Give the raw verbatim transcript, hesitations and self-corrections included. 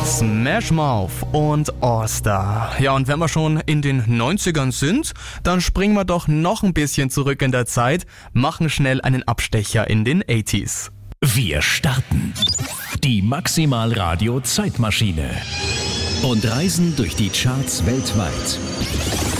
Smash Mouth und All-Star. Ja, und wenn wir schon in den neunzigern sind, dann springen wir doch noch ein bisschen zurück in der Zeit, machen schnell einen Abstecher in den achtziger. Wir starten die Maximal Radio Zeitmaschine und reisen durch die Charts weltweit.